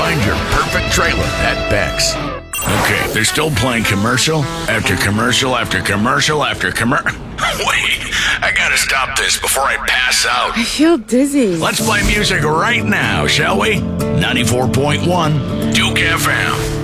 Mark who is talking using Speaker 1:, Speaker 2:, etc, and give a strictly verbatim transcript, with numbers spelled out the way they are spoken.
Speaker 1: Find your perfect trailer at Beck's. Okay, they're still playing commercial after commercial after commercial after commercial. Wait, I gotta stop this before I pass out.
Speaker 2: I feel dizzy.
Speaker 1: Let's play music right now, shall we? ninety-four point one Duke F M.